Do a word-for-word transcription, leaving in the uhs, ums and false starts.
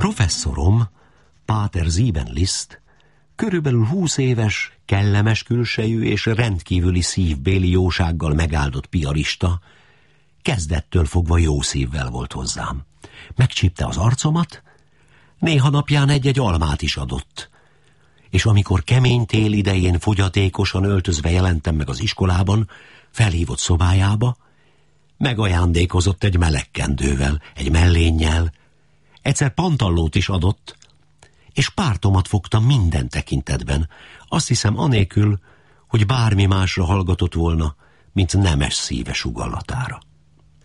Professzorom, Páter Siebenlist, körülbelül húsz éves, kellemes külsejű és rendkívüli szívbéli jósággal megáldott piarista, kezdettől fogva jó szívvel volt hozzám. Megcsípte az arcomat, néha napján egy-egy almát is adott, és amikor kemény tél idején fogyatékosan öltözve jelentem meg az iskolában, felhívott szobájába, megajándékozott egy melekkendővel, egy mellénnyel, egyszer pantallót is adott, és pártomat fogta minden tekintetben, azt hiszem anélkül, hogy bármi másra hallgatott volna, mint nemes szíve sugallatára.